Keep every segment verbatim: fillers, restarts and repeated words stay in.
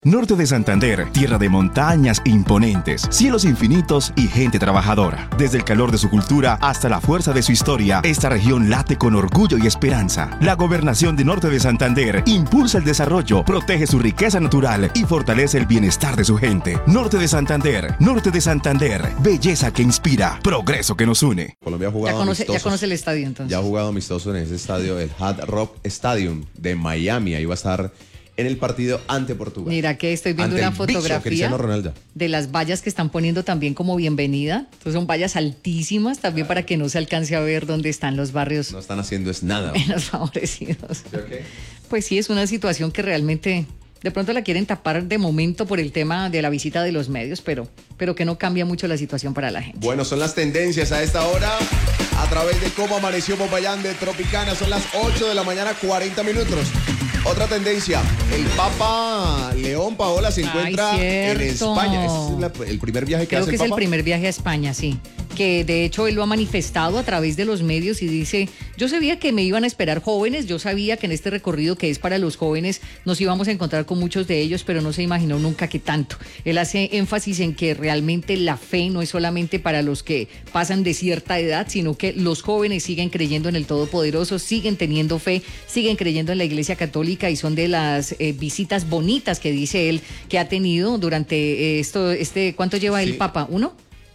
Norte de Santander, tierra de montañas imponentes, cielos infinitos y gente trabajadora. Desde el calor de su cultura hasta la fuerza de su historia, esta región late con orgullo y esperanza. La gobernación de Norte de Santander impulsa el desarrollo, protege su riqueza natural y fortalece el bienestar de su gente. Norte de Santander, Norte de Santander, belleza que inspira, progreso que nos une. Colombia ha jugado ya conoce, amistosos. ya conoce el estadio entonces. Ya ha jugado amistoso en ese estadio, el Hard Rock Stadium de Miami. Ahí va a estar en el partido ante Portugal. Mira que estoy viendo ante una el bicho, fotografía Cristiano Ronaldo, de las vallas que están poniendo también como bienvenida. Entonces son vallas altísimas también para que no se alcance a ver dónde están los barrios no están haciendo es nada. menos favorecidos. ¿Sí, okay? Pues sí, es una situación que realmente de pronto la quieren tapar de momento por el tema de la visita de los medios, pero, pero que no cambia mucho la situación para la gente. Bueno, son las tendencias a esta hora a través de Cómo Amaneció Popayán de Tropicana. Son las ocho de la mañana, cuarenta minutos. Otra tendencia, el Papa León Paola se encuentra Ay, en cierto. España. ¿Ese es la- el primer viaje que Creo hace que el es Papa? el primer viaje a España, sí. Que de hecho él lo ha manifestado a través de los medios y dice, yo sabía que me iban a esperar jóvenes, yo sabía que en este recorrido que es para los jóvenes nos íbamos a encontrar con muchos de ellos, pero no se imaginó nunca que tanto. Él hace énfasis en que realmente la fe no es solamente para los que pasan de cierta edad, sino que los jóvenes siguen creyendo en el Todopoderoso, siguen teniendo fe, siguen creyendo en la Iglesia Católica y son de las eh, visitas bonitas que dice él que ha tenido durante eh, esto, este, ¿cuánto lleva Sí. el Papa? ¿Uno?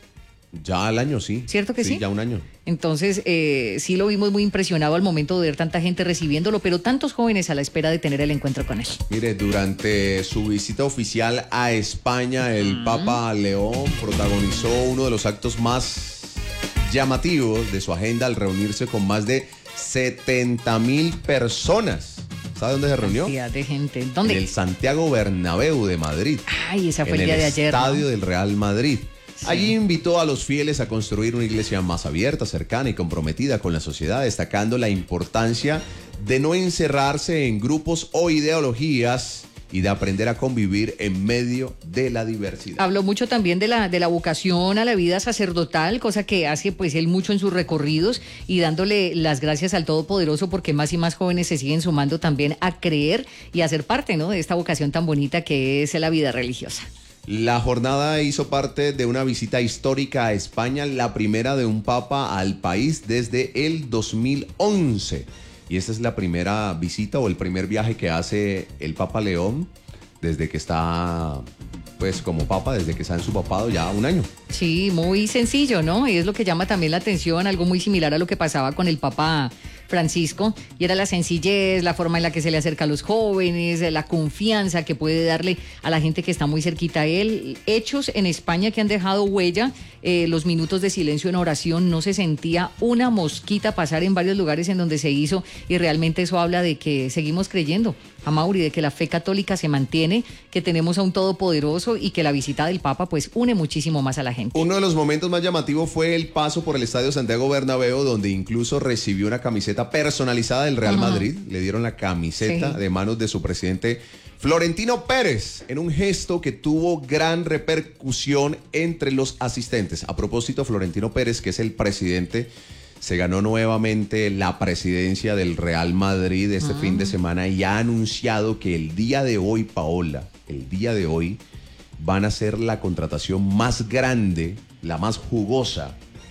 Ya al año, sí. ¿Cierto que sí? Ya un año. Entonces, eh, sí lo vimos muy impresionado al momento de ver tanta gente recibiéndolo, pero tantos jóvenes a la espera de tener el encuentro con él. Mire, durante su visita oficial a España, el Papa León protagonizó uno de los actos más llamativos de su agenda al reunirse con más de setenta mil personas. ¿Sabe dónde se reunió? Cantidad de gente. En ¿Dónde? el Santiago Bernabéu de Madrid. Ay, esa fue en el día el de ayer, ¿no? estadio del Real Madrid. Sí. Allí invitó a los fieles a construir una iglesia más abierta, cercana y comprometida con la sociedad, destacando la importancia de no encerrarse en grupos o ideologías y de aprender a convivir en medio de la diversidad. Habló mucho también de la, de la vocación a la vida sacerdotal, cosa que hace pues él mucho en sus recorridos y dándole las gracias al Todopoderoso porque más y más jóvenes se siguen sumando también a creer y a ser parte, ¿no?, de esta vocación tan bonita que es la vida religiosa. La jornada hizo parte de una visita histórica a España, la primera de un papa al país desde el dos mil once. Y esta es la primera visita o el primer viaje que hace el Papa León desde que está, pues como papa, desde que está en su papado ya un año. Sí, muy sencillo, ¿no? Y es lo que llama también la atención, algo muy similar a lo que pasaba con el Papa Francisco, y era la sencillez, la forma en la que se le acerca a los jóvenes, la confianza que puede darle a la gente que está muy cerquita a él. Hechos en España que han dejado huella, eh, los minutos de silencio en oración, no se sentía una mosquita pasar en varios lugares en donde se hizo, y realmente eso habla de que seguimos creyendo, Amaury, de que la fe católica se mantiene, que tenemos a un Todopoderoso y que la visita del Papa pues une muchísimo más a la gente. Uno de los momentos más llamativos fue el paso por el Estadio Santiago Bernabéu, donde incluso recibió una camiseta personalizada del Real Ajá. Madrid. Le dieron la camiseta Sí. de manos de su presidente Florentino Pérez, en un gesto que tuvo gran repercusión entre los asistentes. A propósito, Florentino Pérez, que es el presidente, se ganó nuevamente la presidencia del Real Madrid este Ah. fin de semana y ha anunciado que el día de hoy, Paola, el día de hoy, van a ser la contratación más grande, la más jugosa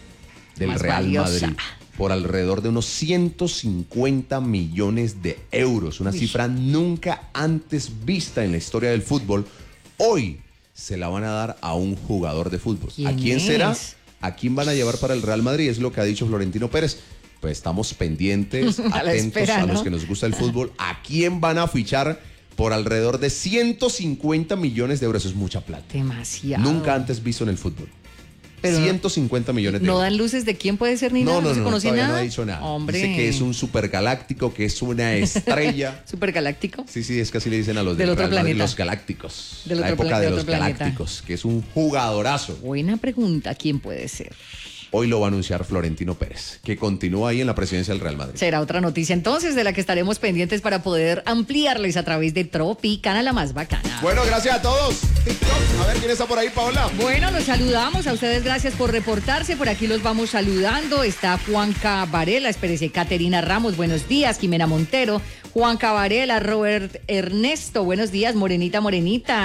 del Más Real valiosa. Madrid, por alrededor de unos ciento cincuenta millones de euros, una Uy. cifra nunca antes vista en la historia del fútbol. Hoy se la van a dar a un jugador de fútbol. ¿A ¿Quién quién será? es? ¿A quién van a llevar para el Real Madrid? Es lo que ha dicho Florentino Pérez. Pues estamos pendientes, A la atentos espera, a los ¿no? que nos gusta el fútbol. ¿A quién van a fichar por alrededor de ciento cincuenta millones de euros? Eso es mucha plata. Demasiado. Nunca antes visto en el fútbol. Pero no- ciento cincuenta millones de No euros. dan luces de quién puede ser ni No, nada, no, no, se no, conoce todavía nada. no ha dicho nada. Hombre. Dice que es un supergaláctico, que es una estrella. Supergaláctico. Sí, sí, es que así le dicen a los Del del otro Real Madrid, planeta. los galácticos. Del la otro época pla- de de los otro planeta. galácticos, que es un jugadorazo. Buena pregunta, ¿quién puede ser? Hoy lo va a anunciar Florentino Pérez, que continúa ahí en la presidencia del Real Madrid. Será otra noticia entonces de la que estaremos pendientes para poder ampliarles a través de Tropicana, la más bacana. Bueno, gracias a todos. TikTok, a ver quién está por ahí, Paola. Bueno, los saludamos a ustedes, gracias por reportarse. Por aquí los vamos saludando. Está Juanca Varela, espérese, Caterina Ramos, buenos días. Jimena Montero, Juanca Varela, Robert Ernesto, buenos días. Morenita, Morenita.